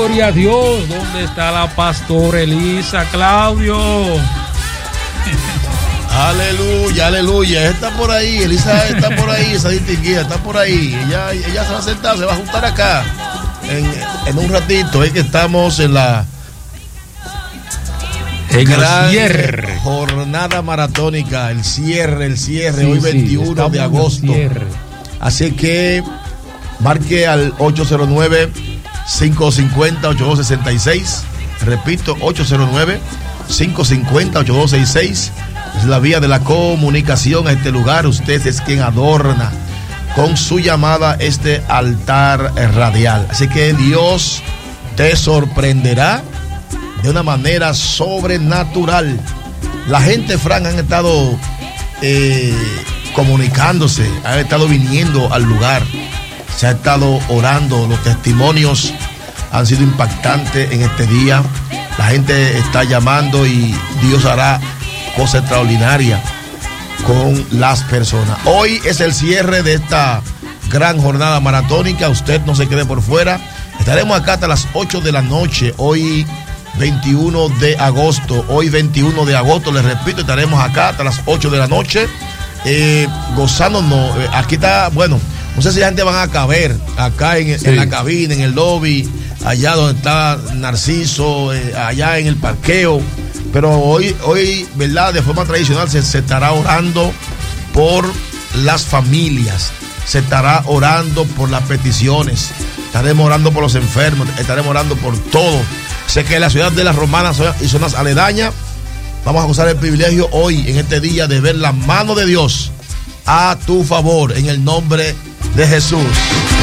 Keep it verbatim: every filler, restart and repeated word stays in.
gloria a Dios. ¿Dónde está la pastora Elisa, Claudio? Aleluya, aleluya. Está por ahí, Elisa está por ahí, esa distinguida está por ahí. Ella, ella se va a sentar, se va a juntar acá en, en un ratito. Es que estamos en la en gran el cierre. Jornada maratónica, el cierre, el cierre, Sí, hoy sí, veintiuno de agosto. Así que marque al ocho cero nueve, cinco cinco cero, ocho dos seis seis. Repito, ocho cero nueve, cinco cinco cero, ocho dos seis seis. Es la vía de la comunicación a este lugar. Usted es quien adorna con su llamada este altar radial. Así que Dios te sorprenderá de una manera sobrenatural. La gente, Fran, han estado eh, comunicándose, han estado viniendo al lugar, se ha estado orando, los testimonios han sido impactantes en este día. La gente está llamando y Dios hará cosa extraordinaria con las personas. Hoy es el cierre de esta gran jornada maratónica. Usted no se quede por fuera. Estaremos acá hasta las ocho de la noche. Hoy veintiuno de agosto. Hoy veintiuno de agosto, les repito, estaremos acá hasta las ocho de la noche. Eh, gozándonos. Eh, aquí está, bueno, no sé si la gente van a caber acá en, sí. en la cabina, en el lobby, allá donde está Narciso, eh, allá en el parqueo. Pero hoy, hoy, ¿verdad? De forma tradicional se, se estará orando por las familias, se estará orando por las peticiones, estaremos orando por los enfermos, estaremos orando por todo. Sé que en la ciudad de Las Romanas y zonas aledañas vamos a gozar el privilegio hoy, en este día, de ver la mano de Dios a tu favor, en el nombre de Jesús.